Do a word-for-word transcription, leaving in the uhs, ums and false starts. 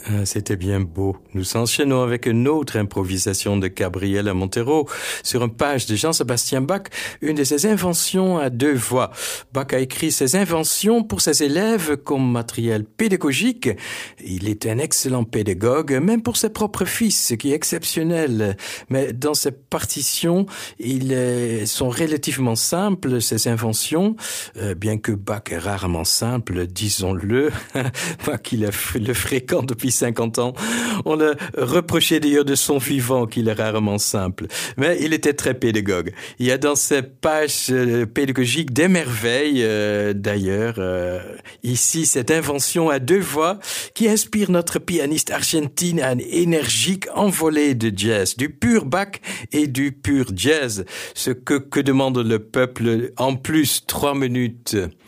Ah, c'était bien beau. Nous enchaînons avec une autre improvisation de Gabriela Montero sur une page de Jean-Sébastien Bach, une de ses inventions à deux voix. Bach a écrit ses inventions pour ses élèves comme matériel pédagogique. Il est un excellent pédagogue, même pour ses propres fils, ce qui est exceptionnel. Mais dans ses partitions, ils sont relativement simples, ces inventions, euh, bien que Bach est rarement simple, disons-le. Bach, il le fréquente depuis cinquante ans. On a reproché d'ailleurs de son vivant qu'il est rarement simple. Mais il était très pédagogue. Il y a dans ces pages euh, pédagogiques des merveilles, euh, d'ailleurs. Euh, ici, cette invention à deux voix qui inspire notre pianiste argentine à une énergique envolée de jazz, du pur Bach et du pur jazz. Ce que, que demande le peuple en plus, trois minutes.